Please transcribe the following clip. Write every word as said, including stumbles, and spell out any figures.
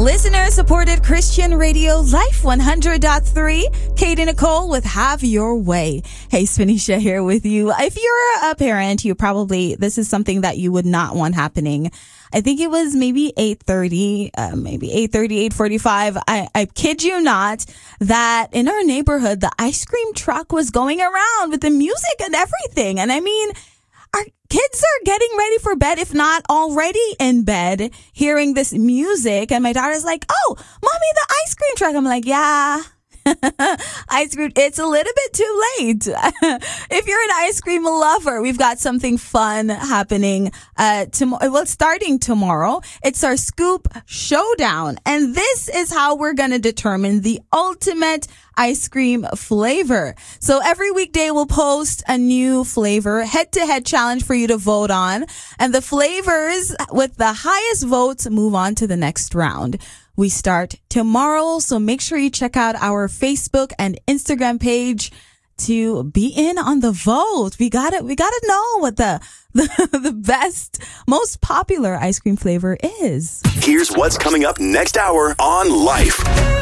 Listener-supported Christian radio, Life one hundred point three. Katie Nicole with Have Your Way. Hey, Spanisha here with you. If you're a parent, you probably, this is something that you would not want happening. I think it was maybe eight thirty, uh, maybe eight thirty, eight forty-five. I, I kid you not that in our neighborhood, the ice cream truck was going around with the music and everything. And I mean, our kids are getting ready for bed, if not already in bed, hearing this music. And my daughter's like, oh, mommy, the ice cream truck. I'm like, yeah. Ice cream, it's a little bit too late. If you're an ice cream lover, we've got something fun happening uh tomorrow. Well, starting tomorrow. It's our Scoop Showdown. And this is how we're going to determine the ultimate ice cream flavor. So every weekday we'll post a new flavor, head-to-head challenge for you to vote on. And the flavors with the highest votes move on to the next round. We start tomorrow, so make sure you check out our Facebook and Instagram page to be in on the vote. We gotta, we gotta know what the, the, the best, most popular ice cream flavor is. Here's what's coming up next hour on Life.